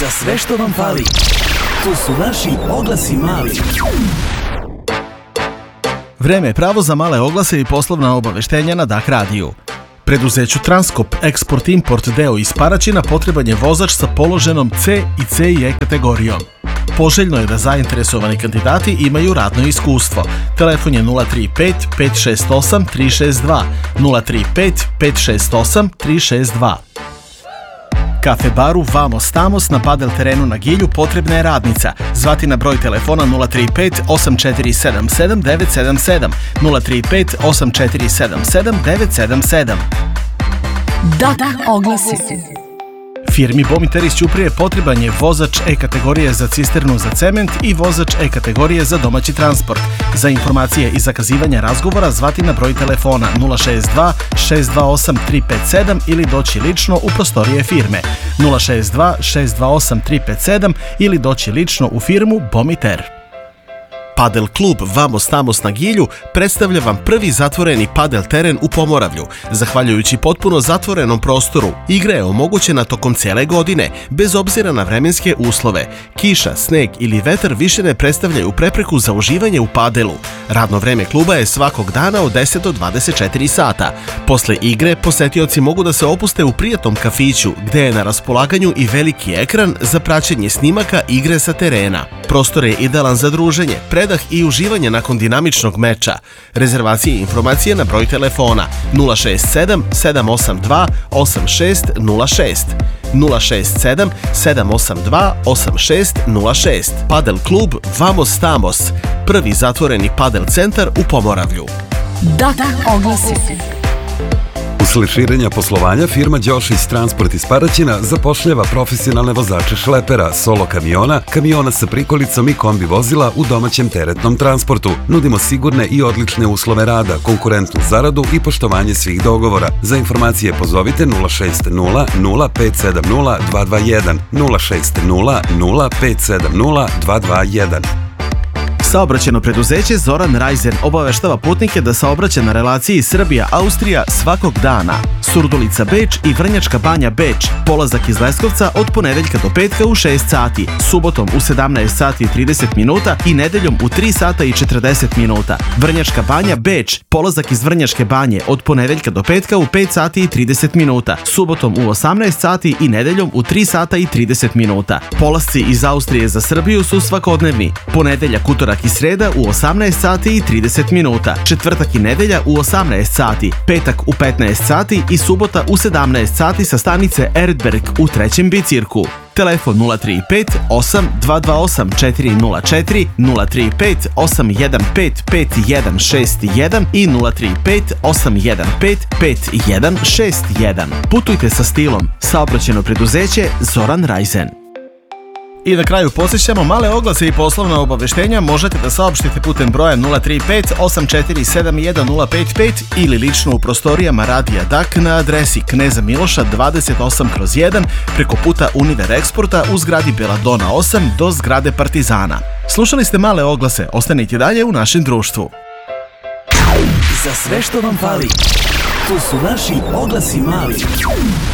Za sve što vam fali, to su naši oglasi mali. Vreme je pravo za male oglase i poslovna obaveštenja na DAK radiju. Preduzeću Transkop Eksport-Import deo iz Paraćina potreban je vozač sa položenom C i C i E kategorijom. Poželjno je da zainteresovani kandidati imaju radno iskustvo. Telefon je 035 568 362, 035 568 362. Kafe baru Vamos Tamos na padel terenu na Gilju potrebna je radnica. Zvati na broj telefona 035 8477 977, 035 8477 977. DAK oglasi. Firmi Bomiter iz Ćuprije potreban je vozač E kategorije za cisternu za cement i vozač E kategorije za domaći transport. Za informacije i zakazivanja razgovora zvati na broj telefona 062 628 357 ili doći lično u prostorije firme 062 628 357 ili doći lično u firmu Bomiter. Padel klub Vamos Tamos na Gilju predstavlja vam prvi zatvoreni padel teren u Pomoravlju. Zahvaljujući potpuno zatvorenom prostoru, igra je omogućena tokom cijele godine, bez obzira na vremenske uslove. Kiša, sneg ili vetar više ne predstavljaju prepreku za uživanje u padelu. Radno vreme kluba je svakog dana od 10 do 24 sata. Posle igre, posetioci mogu da se opuste u prijatnom kafiću, gde je na raspolaganju i veliki ekran za praćenje snimaka igre sa terena. Prostor je idealan za druženje, predah i uživanje nakon dinamičnog meča. Rezervacije i informacije na broj telefona 067 782 8606, 067 782 8606. Padel klub Vamos Tamos, prvi zatvoreni padel centar u Pomoravlju. DAK oglasi. Usled širenja poslovanja, firma Đošić Transport iz Paraćina zapošljava profesionalne vozače šlepera, solo kamiona, kamiona sa prikolicom i kombi vozila u domaćem teretnom transportu. Nudimo sigurne i odlične uslove rada, konkurentnu zaradu i poštovanje svih dogovora. Za informacije pozovite 060 0570 221, 060 0570 221. Saobraćajno preduzeće Zoran Rajzen obaveštava putnike da saobraća na relaciji Srbija-Austrija svakog dana. Surdulica Beč i Vrnjačka Banja Beč, polazak iz Leskovca od ponedeljka do petka u 6 sati, subotom u 17 sati i 30 minuta i nedeljom u 3 sata i 40 minuta. Vrnjačka Banja Beč, polazak iz Vrnjačke Banje od ponedeljka do petka u 5 sati i 30 minuta, subotom u 18 sati i nedeljom u 3 sata i 30 minuta. Polasci iz Austrije za Srbiju su svakodnevni. Ponedeljak, utorak i sreda u 18 sati i 30 minuta, četvrtak i nedelja u 18 sati, petak u 15 sati i subota u 17 sati sa stanice Erdberg u trećem bicirku. Telefon 035 8228 404, 035 815 5161 i 035 815 5161. Putujte sa stilom. Saobraćajno preduzeće Zoran Rajzen. I na kraju posjećamo male oglase i poslovna obaveštenja možete da saopštite putem broja 035 8471 055 ili lično u prostorijama Radija DAK na adresi Kneza Miloša 28/1 preko puta Univer Eksporta u zgradi Beladona 8 do zgrade Partizana. Slušali ste male oglase, ostanite dalje u našem društvu. Za sve što vam fali, to su naši oglasi mali.